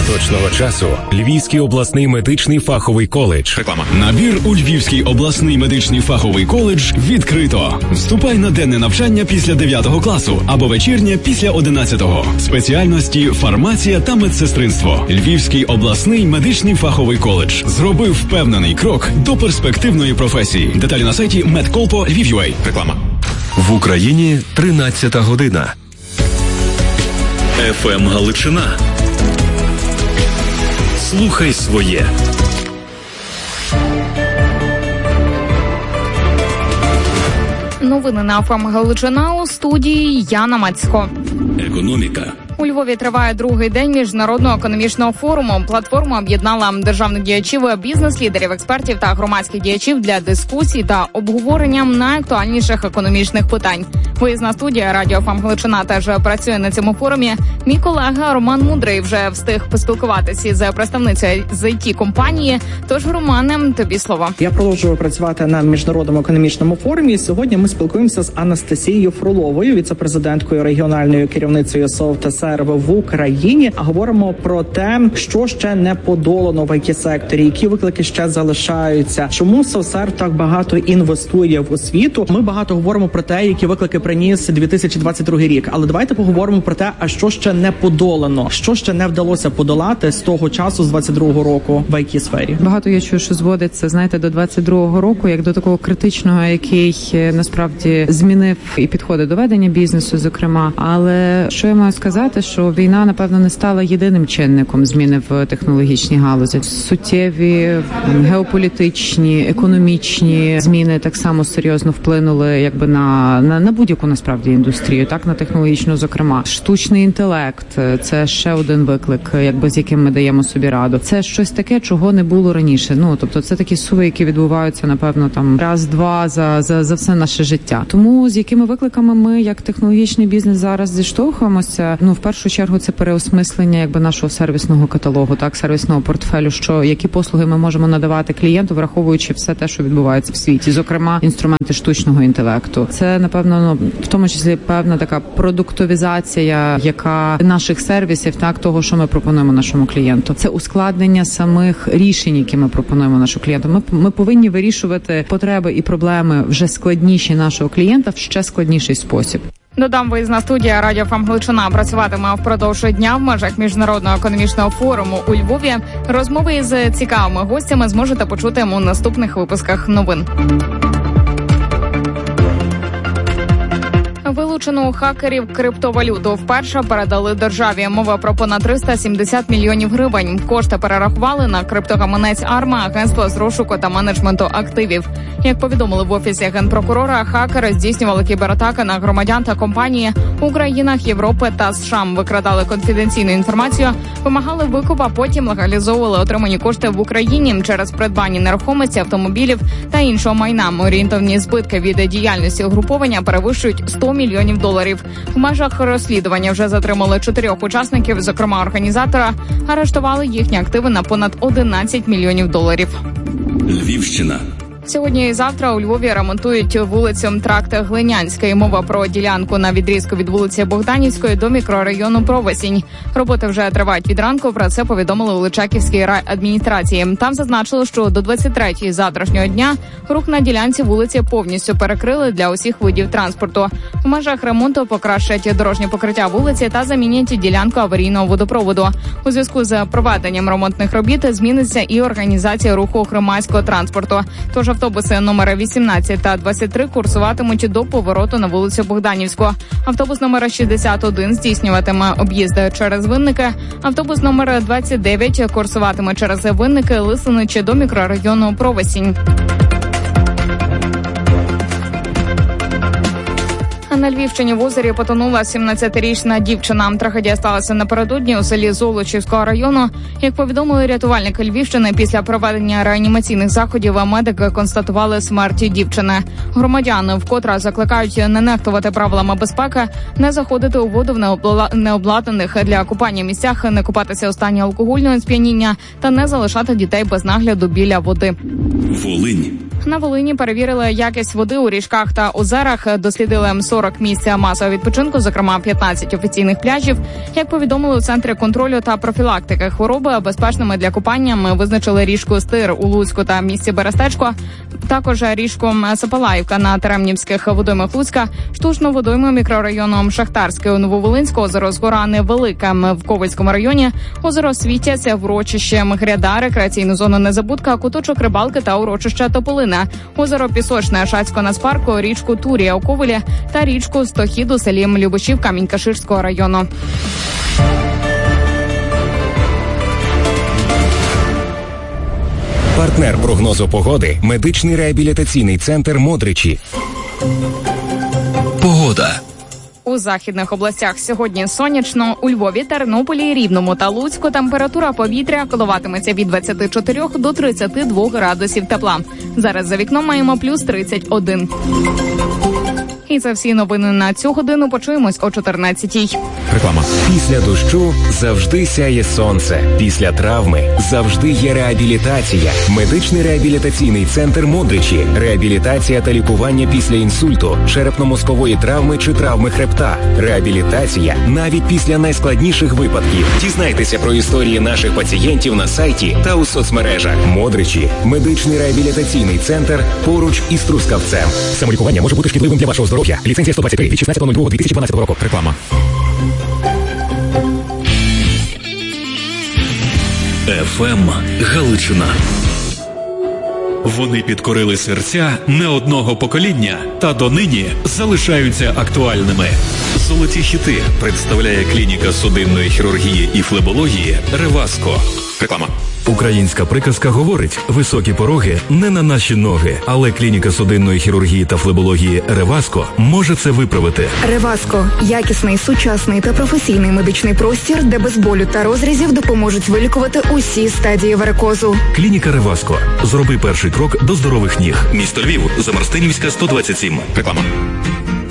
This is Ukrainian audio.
поточного часу Львівський обласний медичний фаховий коледж. Реклама. Набір у Львівський обласний медичний фаховий коледж відкрито. Вступай на денне навчання після 9 класу або вечірнє після 11-го. Спеціальності фармація та медсестринство. Львівський обласний медичний фаховий коледж зробив впевнений крок до перспективної професії. Деталі на сайті medcolpo.lviv.ua. Реклама. В Україні 13-та година. ФМ Галичина. Слухай своє. Новини на ФМ Галичина, у студії Яна Мацько. Економіка. У Львові триває другий день Міжнародного економічного форуму. Платформа об'єднала державних діячів, бізнес-лідерів, експертів та громадських діячів для дискусій та обговорення найактуальніших економічних питань. Виїзна студія Радіо ФМ Галичина теж працює на цьому форумі. Мій колега Роман Мудрий вже встиг поспілкуватися з представницею з IT-компанії. Тож, Романе, тобі слово. Я продовжую працювати на Міжнародному економічному форумі. Сьогодні ми спілкуємося з Анастасією Фроловою, віце-президенткою регіональною керівницею Софтсерв в Україні. А говоримо про те, що ще не подолано в IT-секторі, які виклики ще залишаються, чому Софтсерв так багато інвестує в освіту. Ми багато говоримо про те, які виклики приніс 2022 рік. Але давайте поговоримо про те, а що ще не подолано, що ще не вдалося подолати з того часу, з 22-го року в IT-сфері. Багато я чую, що зводиться, знаєте, до 22-го року, як до такого критичного, який насправді змінив і підходи до ведення бізнесу, зокрема. Але що я маю сказати, що війна, напевно, не стала єдиним чинником зміни в технологічній галузі. Суттєві геополітичні, економічні зміни так само серйозно вплинули якби на будь-яку насправді індустрію, так, на технологічну, зокрема. Штучний інтелект – це ще один виклик, якби з яким ми даємо собі раду. Це щось таке, чого не було раніше. Тобто це такі суви, які відбуваються, напевно, там раз-два за все наше життя. Тому з якими викликами ми, як технологічний бізнес, зараз зіштовхуємося? В першу чергу це переосмислення якби нашого сервісного каталогу, так, сервісного портфелю, які послуги ми можемо надавати клієнту, враховуючи все те, що відбувається в світі, зокрема інструменти штучного інтелекту. Це, напевно, в тому числі певна така продуктовізація, яка наших сервісів, так, того, що ми пропонуємо нашому клієнту. Це ускладнення самих рішень, які ми пропонуємо нашому клієнту. Ми повинні вирішувати потреби і проблеми вже складніші нашого клієнта в ще складніший спосіб. Додам, виїзна студія Радіо ФМ Галичина працюватиме впродовж дня в межах Міжнародного економічного форуму у Львові. Розмови з цікавими гостями зможете почути у наступних випусках новин. Вилучену у хакерів криптовалюту вперше передали державі. Мова про понад 370 мільйонів гривень. Кошти перерахували на криптогаманець АРМА, агентство з розшуку та менеджменту активів. Як повідомили в Офісі Генпрокурора, хакери здійснювали кібератаки на громадян та компанії у країнах Європи та США. Викрадали конфіденційну інформацію, вимагали викуп, а потім легалізовували отримані кошти в Україні через придбання нерухомості, автомобілів та іншого майна. Орієнтовні збитки від діяльності угруповання перевищують $100 мільйонів. В межах розслідування вже затримали 4 учасників, зокрема організатора, арештували їхні активи на понад $11 мільйонів. Львівщина. Сьогодні і завтра у Львові ремонтують вулицю Тракт Глинянський. Мова про ділянку на відрізку від вулиці Богданівської до мікрорайону Провесінь. Роботи вже тривають від ранку, про це повідомили у Личаківській райадміністрації. Там зазначили, що до 23-ї завтрашнього дня рух на ділянці вулиці повністю перекрили для усіх видів транспорту. В межах ремонту покращать дорожнє покриття вулиці та замінять ділянку аварійного водопроводу. У зв'язку з проведенням ремонтних робіт зміниться і організація руху громадського транспорту. Тож автобуси номери 18 та 23 курсуватимуть до повороту на вулицю Богданівську. Автобус номер 61 здійснюватиме об'їзд через Винники. Автобус номер 29 курсуватиме через Винники, Лисиничі до мікрорайону Провесінь. На Львівщині в озері потонула 17-річна дівчина. Трагедія сталася напередодні у селі Золочівського району. Як повідомили рятувальники Львівщини, після проведення реанімаційних заходів медики констатували смерть дівчини. Громадяни вкотре закликають не нехтувати правилами безпеки, не заходити у воду в необладнаних для купання місцях, не купатися у стані алкогольного сп'яніння та не залишати дітей без нагляду біля води. Волинь. На Волині перевірили якість води у річках та озерах, дослідили 40 місць масового відпочинку, зокрема 15 офіційних пляжів. Як повідомили у Центрі контролю та профілактики хвороби, безпечними для купання ми визначили річку Стир у Луцьку та місті Берестечко, також річку Сапалаївка на Теремнівських водоймах Луцька, штучну водойму мікрорайону Шахтарське у Нововолинську, озеро Згора Невелике в Ковальському районі, озеро Світязь, урочище Гряда, рекреаційну зону Незабудка, куточок Рибалки та урочище Тополина, озеро Пісочне Шацько Нацпарку, річку Турія у Ковелі та річку Стохід у селі Любошів Камінь-Каширського району. Партнер прогнозу погоди – медичний реабілітаційний центр «Модричі». Погода. У західних областях сьогодні сонячно. У Львові, Тернополі, Рівному та Луцьку температура повітря коливатиметься від 24 до 32 градусів тепла. Зараз за вікном маємо плюс 31. І це всі новини на цю годину. Почуємось о 14-й. Реклама. Після дощу завжди сяє сонце. Після травми завжди є реабілітація. Медичний реабілітаційний центр «Модричі». Реабілітація та лікування після інсульту, черепно-мозкової травми чи травми хребта. Реабілітація навіть після найскладніших випадків. Дізнайтеся про історії наших пацієнтів на сайті та у соцмережах. «Модричі» – медичний реабілітаційний центр поруч із Трускавцем. Самолікування може бути шкідливим для вашого здоров'я. Ліцензія 123 від 16.02.2012 року. Реклама. ФМ Галичина. Вони підкорили серця не одного покоління та донині залишаються актуальними. Золоті хіти представляє клініка судинної хірургії і флебології «Реваско». Реклама. Українська приказка говорить: високі пороги не на наші ноги, але клініка судинної хірургії та флебології «Реваско» може це виправити. «Реваско» – якісний, сучасний та професійний медичний простір, де без болю та розрізів допоможуть вилікувати усі стадії варикозу. Клініка «Реваско». Зроби перший крок до здорових ніг. Місто Львів, Замарстинівська, 127. Реклама.